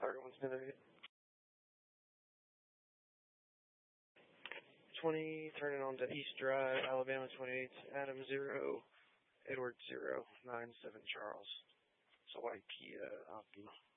Target 1 20, turning on to East Drive, Alabama 28, Adam 0, Edward 0, 97 Charles. It's a white Kia Optima.